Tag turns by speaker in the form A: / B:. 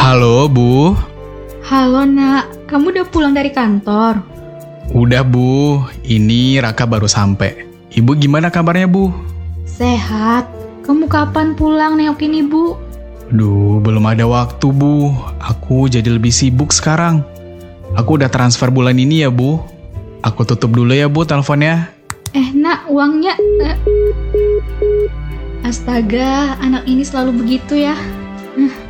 A: Halo, Bu.
B: Halo nak, kamu udah pulang dari kantor?
A: Udah, Bu. Ini Raka baru sampai. Ibu gimana kabarnya, Bu?
B: Sehat. Kamu kapan pulang nengokin ibu?
A: Duh, belum ada waktu, Bu. Aku jadi lebih sibuk sekarang. Aku udah transfer bulan ini ya, Bu. Aku tutup dulu ya, Bu, teleponnya.
B: Nak, uangnya... Astaga, anak ini selalu begitu ya.